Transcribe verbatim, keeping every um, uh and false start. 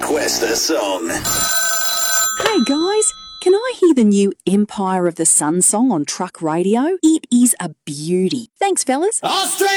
Request a song. Hey guys, can I hear the new Empire of the Sun song on truck radio? It is a beauty. Thanks, fellas. Australia!